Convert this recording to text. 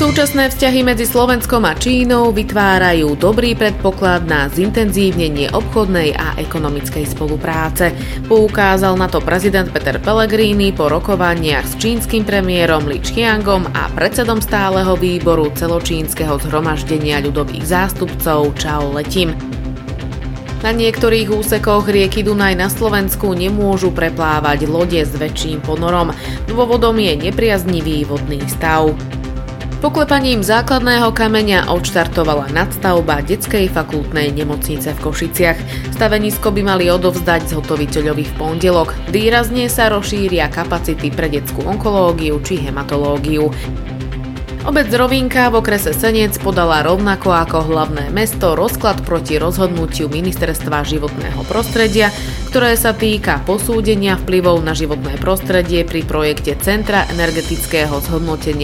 Súčasné vzťahy medzi Slovenskom a Čínou vytvárajú dobrý predpoklad na zintenzívnenie obchodnej a ekonomickej spolupráce. Poukázal na to prezident Peter Pellegrini po rokovaniach s čínskym premiérom Li Qiangom a predsedom stáleho výboru celočínskeho zhromaždenia ľudových zástupcov Chao Letim. Na niektorých úsekoch rieky Dunaj na Slovensku nemôžu preplávať lode s väčším ponorom. Dôvodom je nepriaznivý vodný stav. Poklepaním základného kameňa odštartovala nadstavba detskej fakultnej nemocnice v Košiciach. Stavenisko by mali odovzdať zhotoviteľovi v pondelok. Výrazne sa rozšíria kapacity pre detskú onkológiu či hematológiu. Obec Rovinka v okrese Senec podala rovnako ako hlavné mesto rozklad proti rozhodnutiu Ministerstva životného prostredia, ktoré sa týka posúdenia vplyvov na životné prostredie pri projekte Centra energetického zhodnotenia